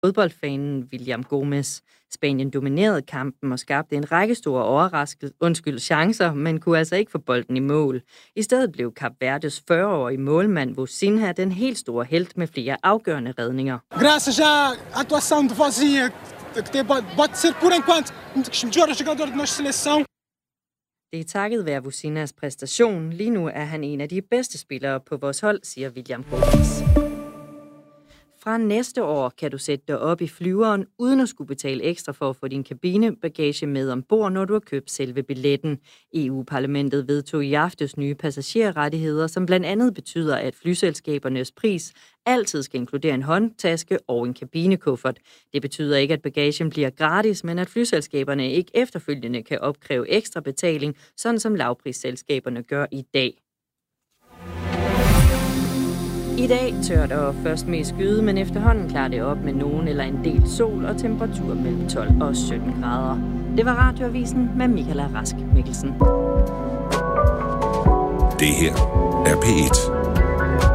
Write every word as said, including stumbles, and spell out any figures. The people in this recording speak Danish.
fodboldfanen William Gomez. Spanien dominerede kampen og skabte en række store overraskelser, undskyld, chancer, men kunne altså ikke få bolden i mål. I stedet blev Kap Verdes fyrre-årige målmand Vozinha den helt store helt med flere afgørende redninger. Graças à atuação de Vozinha, que pode ser por enquanto um dos melhores jogadores da nossa seleção. Det er takket være Vozinhas præstation. Lige nu er han en af de bedste spillere på vores hold, siger William Gomez. Fra næste år kan du sætte dig op i flyveren, uden at skulle betale ekstra for at få din kabinebagage med ombord, når du har købt selve billetten. E U-parlamentet vedtog i aftes nye passagerrettigheder, som blandt andet betyder, at flyselskabernes pris altid skal inkludere en håndtaske og en kabinekuffert. Det betyder ikke, at bagagen bliver gratis, men at flyselskaberne ikke efterfølgende kan opkræve ekstra betaling, sådan som lavprisselskaberne gør i dag. I dag tørt og først mest skyde, men efterhånden klarer det op med nogen eller en del sol og temperatur mellem tolv og sytten grader. Det var Radioavisen med Michaela Rask Mikkelsen. Det her er P et.